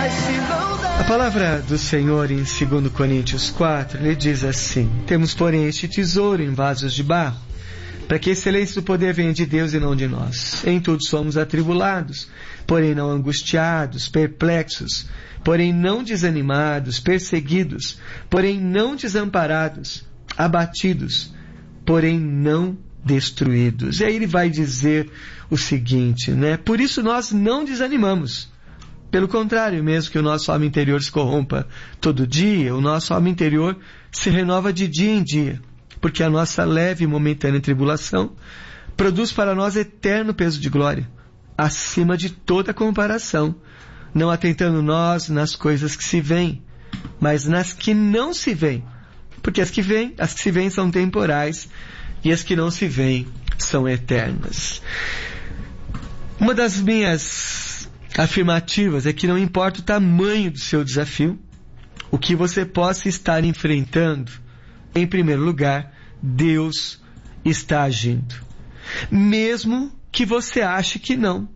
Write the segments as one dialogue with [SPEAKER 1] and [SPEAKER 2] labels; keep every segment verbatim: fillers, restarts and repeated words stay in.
[SPEAKER 1] A palavra do Senhor em dois Coríntios quatro, ele diz assim: temos, porém, este tesouro em vasos de barro, para que a excelência do poder venha de Deus e não de nós. Em tudo somos atribulados, porém não angustiados, perplexos, porém não desanimados, perseguidos, porém não desamparados, abatidos, porém não destruídos. E aí ele vai dizer o seguinte, né? Por isso nós não desanimamos. Pelo contrário, mesmo que o nosso homem interior se corrompa todo dia, o nosso homem interior se renova de dia em dia, porque a nossa leve e momentânea tribulação produz para nós eterno peso de glória, acima de toda comparação, não atentando nós nas coisas que se veem, mas nas que não se veem, porque as que vêm, as que se veem são temporais, e as que não se veem são eternas. Uma das minhas afirmativas é que não importa o tamanho do seu desafio, o que você possa estar enfrentando, em primeiro lugar, Deus está agindo. Mesmo que você ache que não.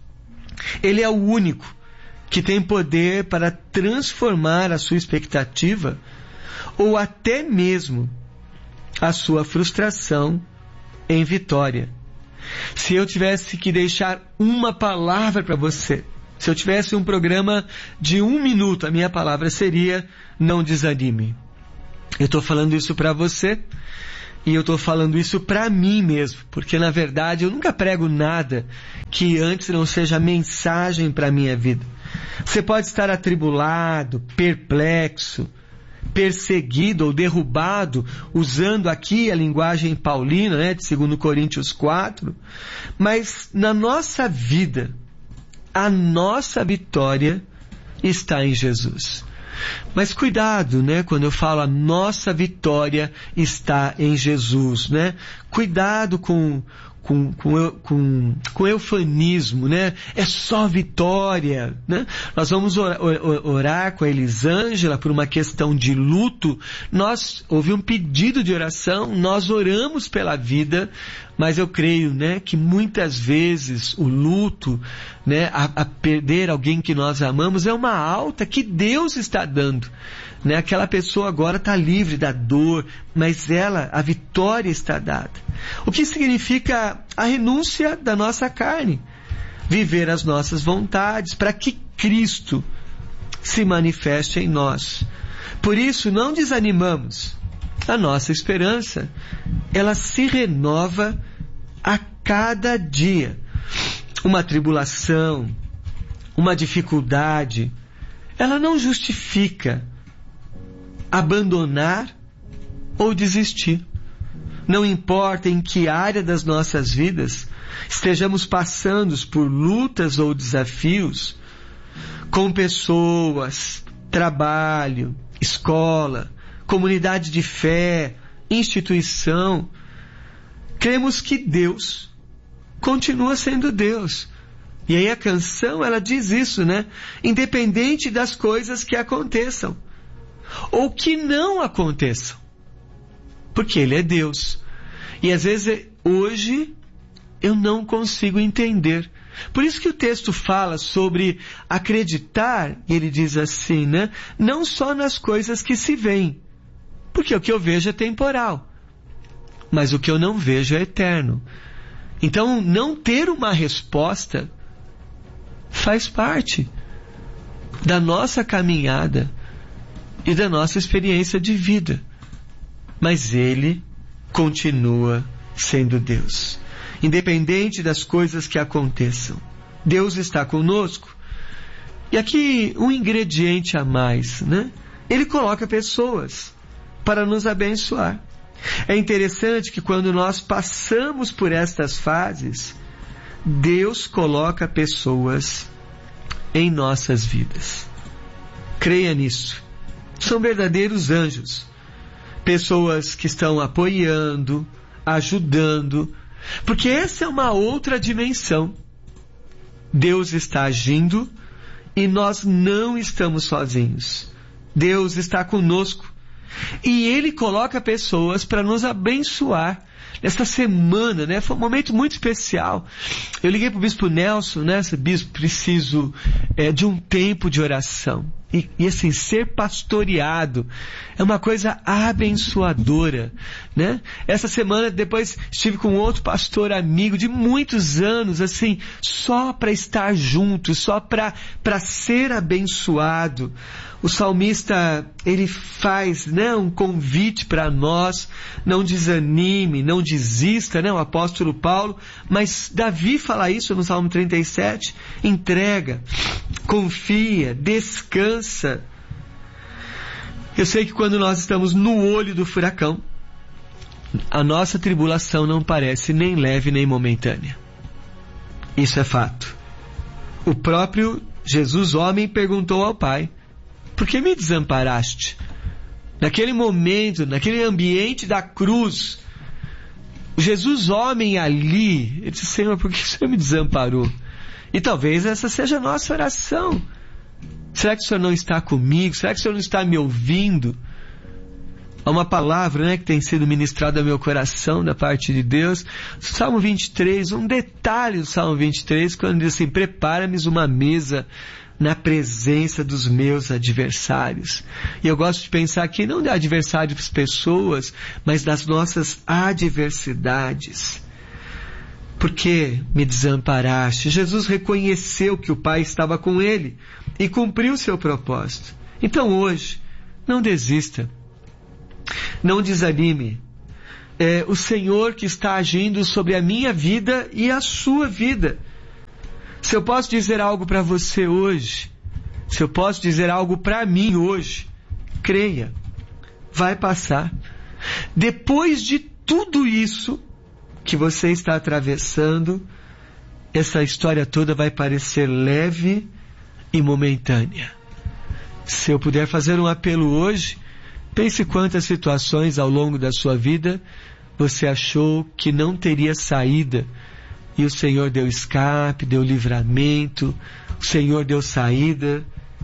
[SPEAKER 1] Ele é o único que tem poder para transformar a sua expectativa ou até mesmo a sua frustração em vitória. Se eu tivesse que deixar uma palavra para você, se eu tivesse um programa de um minuto, a minha palavra seria: não desanime. Eu estou falando isso para você e eu estou falando isso para mim mesmo, porque na verdade eu nunca prego nada que antes não seja mensagem para a minha vida. Você pode estar atribulado, perplexo, perseguido ou derrubado, usando aqui a linguagem paulina, né, de dois Coríntios quatro, mas na nossa vida, a nossa vitória está em Jesus. Mas cuidado, né, quando eu falo a nossa vitória está em Jesus, né? Cuidado com com com com, com eufemismo, né? É só vitória, né? Nós vamos orar, orar com a Elisângela por uma questão de luto. Nós houve um pedido de oração, nós oramos pela vida, mas eu creio, né, que muitas vezes o luto, né, a, a perder alguém que nós amamos é uma alta que Deus está dando. Né? Aquela pessoa agora está livre da dor, mas ela, a vitória está dada. O que significa a renúncia da nossa carne, viver as nossas vontades para que Cristo se manifeste em nós. Por isso não desanimamos. A nossa esperança, ela se renova a cada dia. Uma tribulação, uma dificuldade, ela não justifica abandonar ou desistir. Não importa em que área das nossas vidas estejamos passando por lutas ou desafios, com pessoas, trabalho, escola, comunidade de fé, instituição, cremos que Deus continua sendo Deus. E aí a canção, ela diz isso, né? Independente das coisas que aconteçam ou que não aconteçam, porque Ele é Deus. E às vezes hoje eu não consigo entender. Por isso que o texto fala sobre acreditar, e ele diz assim, né? Não só nas coisas que se veem, porque o que eu vejo é temporal, mas o que eu não vejo é eterno. Então não ter uma resposta faz parte da nossa caminhada e da nossa experiência de vida. Mas Ele continua sendo Deus. Independente das coisas que aconteçam, Deus está conosco. E aqui um ingrediente a mais, né? Ele coloca pessoas para nos abençoar. É interessante que quando nós passamos por estas fases, Deus coloca pessoas em nossas vidas. Creia nisso. São verdadeiros anjos. Pessoas que estão apoiando, ajudando, porque essa é uma outra dimensão. Deus está agindo e nós não estamos sozinhos. Deus está conosco e Ele coloca pessoas para nos abençoar nesta semana, né? Foi um momento muito especial. Eu liguei para o Bispo Nelson, né? Bispo, preciso é, de um tempo de oração. E, e assim, ser pastoreado é uma coisa abençoadora, né? Essa semana depois estive com outro pastor amigo de muitos anos, assim, só para estar junto, só para para ser abençoado. O salmista, ele faz, né, um convite para nós: não desanime, não desista, né, o apóstolo Paulo, mas Davi fala isso no Salmo trinta e sete, entrega, confia, descansa. Eu sei que quando nós estamos no olho do furacão, a nossa tribulação não parece nem leve nem momentânea. Isso é fato. O próprio Jesus, homem, perguntou ao Pai: por que me desamparaste? Naquele momento, naquele ambiente da cruz, Jesus, homem, ali, ele disse: Senhor, por que o Senhor me desamparou? E talvez essa seja a nossa oração. Será que o Senhor não está comigo? Será que o Senhor não está me ouvindo? Há uma palavra, né, que tem sido ministrada ao meu coração da parte de Deus. Salmo vinte e três, um detalhe do Salmo vinte e três, quando diz assim: prepara-me uma mesa na presença dos meus adversários. E eu gosto de pensar aqui não de adversários pessoas, mas das nossas adversidades. Por que me desamparaste? Jesus reconheceu que o Pai estava com ele e cumpriu o seu propósito. Então hoje, não desista, não desanime. É o Senhor que está agindo sobre a minha vida e a sua vida. Se eu posso dizer algo para você hoje, se eu posso dizer algo para mim hoje, creia, vai passar. Depois de tudo isso que você está atravessando, essa história toda vai parecer leve e momentânea. Se eu puder fazer um apelo hoje, pense quantas situações ao longo da sua vida você achou que não teria saída, e o Senhor deu escape, deu livramento, o Senhor deu saída.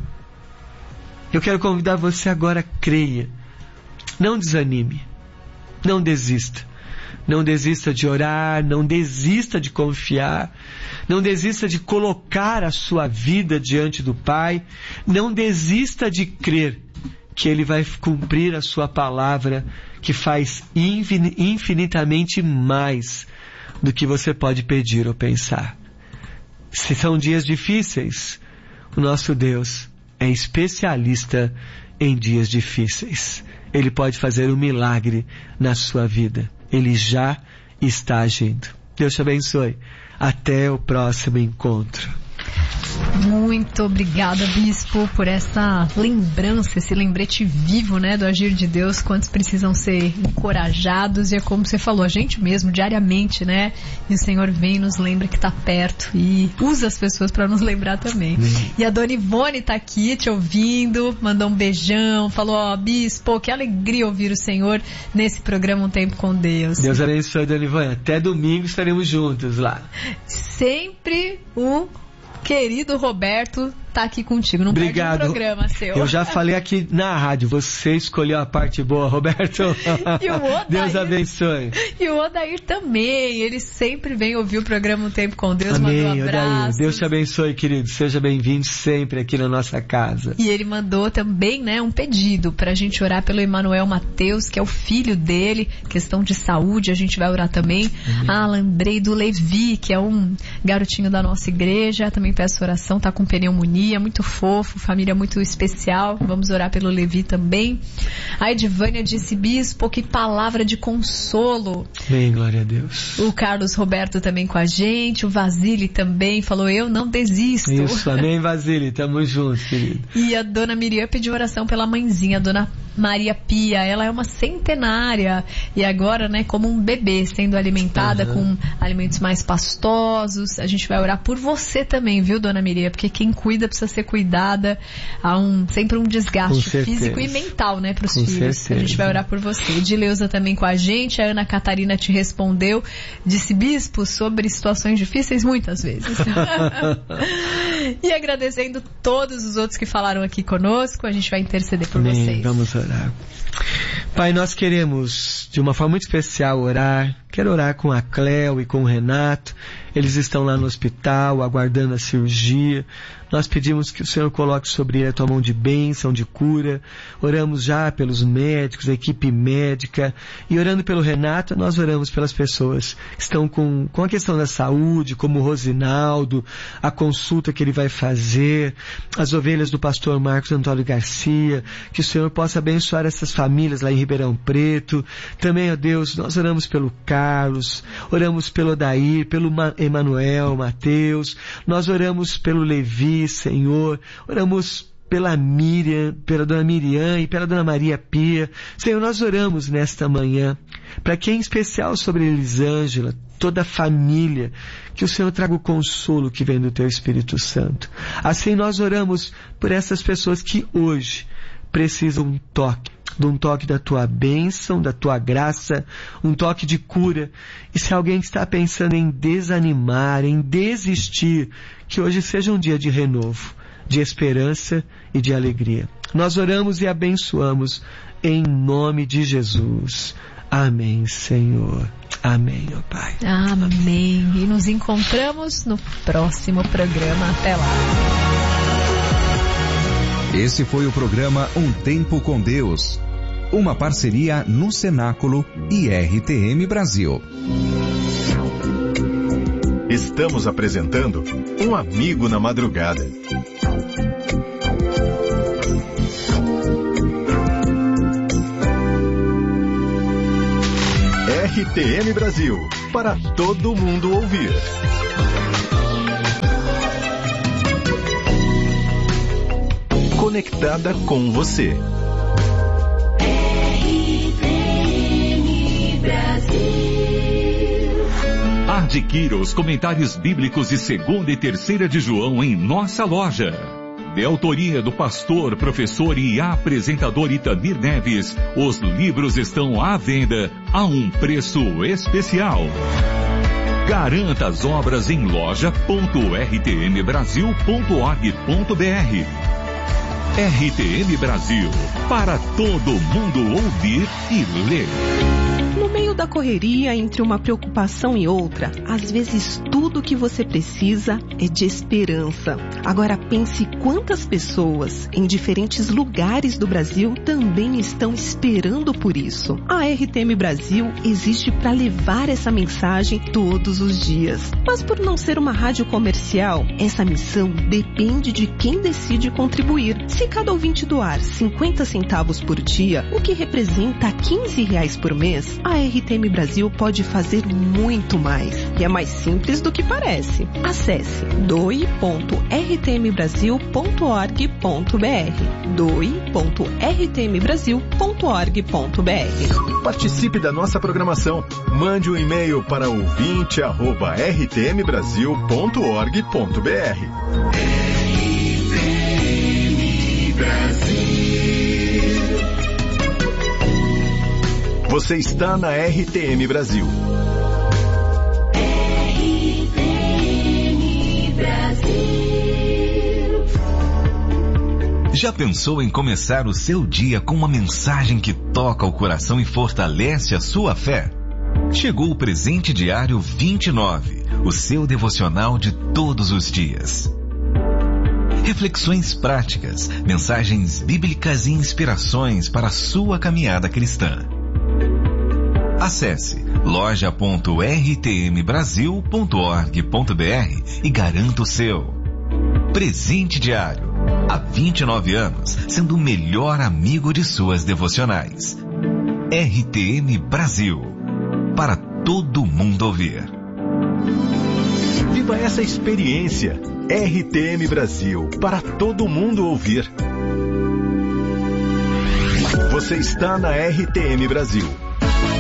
[SPEAKER 1] Eu quero convidar você agora, creia. Não desanime, não desista. Não desista de orar, não desista de confiar, não desista de colocar a sua vida diante do Pai, não desista de crer que Ele vai cumprir a sua palavra, que faz infinitamente mais do que você pode pedir ou pensar. Se são dias difíceis, o nosso Deus é especialista em dias difíceis. Ele pode fazer um milagre na sua vida. Ele já está agindo. Deus te abençoe. Até o próximo encontro.
[SPEAKER 2] Muito obrigada, Bispo, por essa lembrança, esse lembrete vivo, né, do agir de Deus. Quantos precisam ser encorajados, e é como você falou, a gente mesmo, diariamente, né, e o Senhor vem e nos lembra que está perto e usa as pessoas para nos lembrar também. Sim. E a Dona Ivone está aqui te ouvindo, mandou um beijão, falou: ó, oh, Bispo, que alegria ouvir o Senhor nesse programa Um Tempo com Deus.
[SPEAKER 1] Deus abençoe, Dona Ivone, até domingo estaremos juntos lá.
[SPEAKER 2] Sempre o querido Roberto tá aqui contigo, não
[SPEAKER 1] Obrigado.
[SPEAKER 2] Perde um programa seu.
[SPEAKER 1] Eu já falei aqui na rádio, você escolheu a parte boa, Roberto.
[SPEAKER 2] E o Odair,
[SPEAKER 1] Deus abençoe.
[SPEAKER 2] E o Odair também, ele sempre vem ouvir o programa Um Tempo com Deus.
[SPEAKER 1] Amém,
[SPEAKER 2] mandou abraços.
[SPEAKER 1] Deus te abençoe, querido, seja bem-vindo sempre aqui na nossa casa.
[SPEAKER 2] E ele mandou também, né, um pedido pra gente orar pelo Emanuel Mateus, que é o filho dele, questão de saúde, a gente vai orar também. Amém. Ah, lembrei do Levi, que é um garotinho da nossa igreja, também peço oração, tá com pneumonia, muito fofo, família muito especial, vamos orar pelo Levi também. A Edvânia disse: Bispo, que palavra de consolo.
[SPEAKER 1] Bem, glória a Deus.
[SPEAKER 2] O Carlos Roberto também com a gente, o Vasile também falou: eu não desisto.
[SPEAKER 1] Isso, amém, Vasile, tamo juntos, querido.
[SPEAKER 2] E a Dona Miriam pediu oração pela mãezinha, a Dona Maria Pia, ela é uma centenária e agora, né, como um bebê, sendo alimentada uhum. com alimentos mais pastosos. A gente vai orar por você também, viu, Dona Miriam, porque quem cuida precisa ser cuidada. Há um, sempre um desgaste físico e mental, né, para os filhos. Certeza. A gente vai orar por você. Edileuza também com a gente. A Ana Catarina te respondeu, disse: Bispo, sobre situações difíceis muitas vezes. E agradecendo todos os outros que falaram aqui conosco, a gente vai interceder por
[SPEAKER 1] Amém.
[SPEAKER 2] vocês.
[SPEAKER 1] Vamos orar. Pai, nós queremos, de uma forma muito especial, orar. Quero orar com a Cléo e com o Renato. Eles estão lá no hospital, aguardando a cirurgia. Nós pedimos que o Senhor coloque sobre ele a tua mão de bênção, de cura. Oramos já pelos médicos, a equipe médica. E orando pelo Renato, nós oramos pelas pessoas que estão com, com a questão da saúde, como o Rosinaldo, a consulta que ele vai fazer, as ovelhas do pastor Marcos Antônio Garcia. Que o Senhor possa abençoar essas famílias lá em Ribeirão Preto. Também, ó Deus, nós oramos pelo Carlos, oramos pelo Odair, pelo Emanuel, Mateus. Nós oramos pelo Levi, Senhor, oramos pela Miriam, pela dona Miriam e pela dona Maria Pia. Senhor, nós oramos nesta manhã, para que em especial sobre Elisângela, toda a família, que o Senhor traga o consolo que vem do Teu Espírito Santo. Assim nós oramos por essas pessoas que hoje precisam de um toque, de um toque da Tua bênção, da Tua graça, um toque de cura. E se alguém está pensando em desanimar, em desistir, que hoje seja um dia de renovo, de esperança e de alegria. Nós oramos e abençoamos em nome de Jesus. Amém, Senhor. Amém, ó Pai.
[SPEAKER 2] Amém. E nos encontramos no próximo programa. Até lá.
[SPEAKER 3] Esse foi o programa Um Tempo com Deus, uma parceria no Cenáculo e R T M Brasil.
[SPEAKER 4] Estamos apresentando Um Amigo na Madrugada. R T M Brasil, para todo mundo ouvir. Conectada com você.
[SPEAKER 5] R T M Brasil.
[SPEAKER 6] Adquira os comentários bíblicos de segunda e terceira de João em nossa loja. De autoria do pastor, professor e apresentador Itamir Neves, os livros estão à venda a um preço especial. Garanta as obras em loja ponto r t m brasil ponto org ponto b r. R T M Brasil, para todo mundo ouvir e ler.
[SPEAKER 7] No meio da correria, entre uma preocupação e outra, às vezes tudo o que você precisa é de esperança. Agora pense quantas pessoas em diferentes lugares do Brasil também estão esperando por isso. A R T M Brasil existe para levar essa mensagem todos os dias. Mas por não ser uma rádio comercial, essa missão depende de quem decide contribuir. Se cada ouvinte doar cinquenta centavos por dia, o que representa quinze reais por mês, a R T M Brasil pode fazer muito mais. E é mais simples do que parece. Acesse doe ponto r t m brasil ponto org ponto b r. doe ponto r t m brasil ponto org ponto b r.
[SPEAKER 4] Participe da nossa programação. Mande um e-mail para ouvinte arroba r t m brasil ponto org ponto b r.
[SPEAKER 5] R T M Brasil.
[SPEAKER 4] Você está na R T M Brasil.
[SPEAKER 5] R T M Brasil.
[SPEAKER 8] Já pensou em começar o seu dia com uma mensagem que toca o coração e fortalece a sua fé? Chegou o Presente Diário vinte e nove, o seu devocional de todos os dias. Reflexões práticas, mensagens bíblicas e inspirações para a sua caminhada cristã. Acesse loja ponto r t m brasil ponto org ponto b r e garanta o seu. Presente Diário. Há vinte e nove anos, sendo o melhor amigo de suas devocionais. R T M Brasil. Para todo mundo ouvir.
[SPEAKER 4] Viva essa experiência. R T M Brasil, para todo mundo ouvir. Você está na R T M Brasil.